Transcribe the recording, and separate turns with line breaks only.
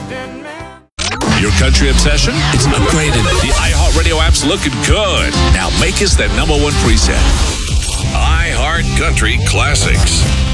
Your country obsession? It's upgraded. The iHeartRadio app's looking good. Now make us that #1 preset.
iHeart Country Classics.